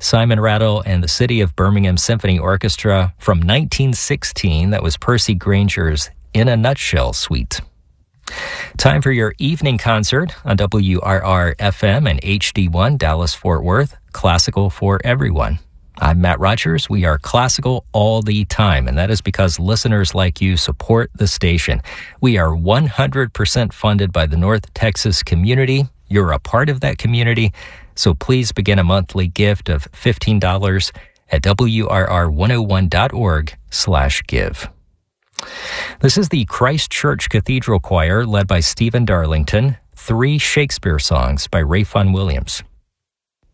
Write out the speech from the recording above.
Simon Rattle and the City of Birmingham Symphony Orchestra from 1916. That was Percy Granger's In a Nutshell Suite. Time for your evening concert on WRR-FM and HD1 Dallas-Fort Worth, Classical for Everyone. I'm Matt Rogers. We are classical all the time, and that is because listeners like you support the station. We are 100% funded by the North Texas community. You're a part of that community, so please begin a monthly gift of $15 at WRR101.org/give. This is the Christ Church Cathedral Choir led by Stephen Darlington, 3 Shakespeare songs by Ralph Vaughan Williams.